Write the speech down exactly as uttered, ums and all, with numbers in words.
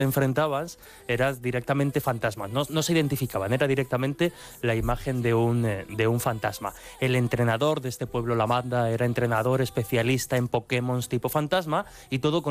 enfrentabas eras directamente fantasmas, no, no se identificaban, era directamente la imagen de un, eh, de un fantasma. El entrenador de este pueblo Lamanda era entrenador especialista en Pokémon tipo fantasma y todo con